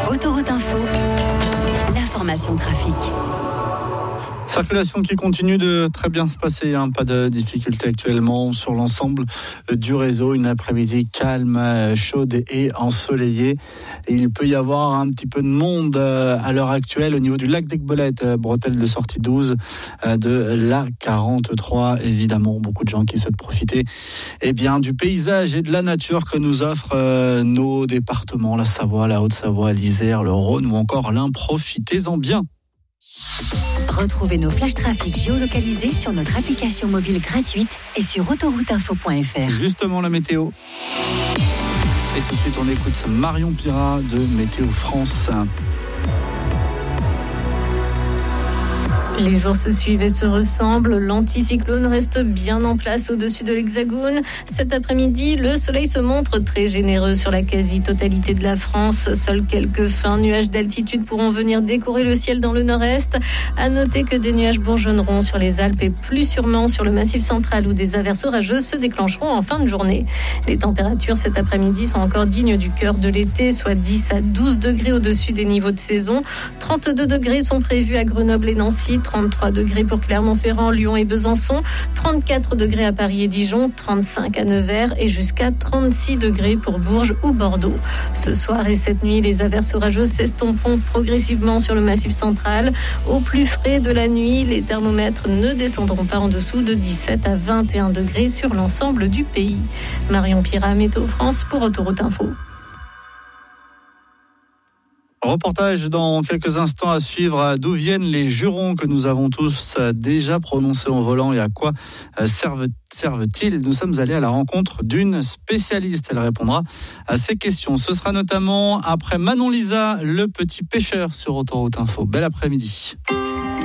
Autoroute Info, l'information trafic. Circulation qui continue de très bien se passer, pas de difficultés actuellement sur l'ensemble du réseau. Une après-midi calme, chaude et ensoleillée. Il peut y avoir un petit peu de monde à l'heure actuelle au niveau du lac d'Aiguebelette, bretelle de sortie 12 de la 43. Évidemment, beaucoup de gens qui souhaitent profiter du paysage et de la nature que nous offrent nos départements, la Savoie, la Haute-Savoie, l'Isère, le Rhône ou encore l'Ain. Profitez-en bien. Retrouvez nos flash trafic géolocalisés sur notre application mobile gratuite et sur autorouteinfo.fr. Justement, la météo. Et tout de suite, on écoute Marion Pirat de Météo France. Les jours se suivent et se ressemblent. L'anticyclone reste bien en place au-dessus de l'Hexagone. Cet après-midi, le soleil se montre très généreux sur la quasi-totalité de la France. Seuls quelques fins nuages d'altitude pourront venir décorer le ciel dans le nord-est. À noter que des nuages bourgeonneront sur les Alpes et plus sûrement sur le Massif central où des averses orageuses se déclencheront en fin de journée. Les températures cet après-midi sont encore dignes du cœur de l'été, soit 10 à 12 degrés au-dessus des niveaux de saison. 32 degrés sont prévus à Grenoble et Nancy. 33 degrés pour Clermont-Ferrand, Lyon et Besançon, 34 degrés à Paris et Dijon, 35 à Nevers et jusqu'à 36 degrés pour Bourges ou Bordeaux. Ce soir et cette nuit, les averses orageuses s'estomperont progressivement sur le Massif central. Au plus frais de la nuit, les thermomètres ne descendront pas en dessous de 17 à 21 degrés sur l'ensemble du pays. Marion Pirat, Météo France pour Autoroute Info. Reportage dans quelques instants à suivre. D'où viennent les jurons que nous avons tous déjà prononcés en volant et à quoi servent-ils? Nous sommes allés à la rencontre d'une spécialiste. Elle répondra à ces questions. Ce sera notamment après Manon Lisa, le petit pêcheur sur Autoroute Info. Bel après-midi.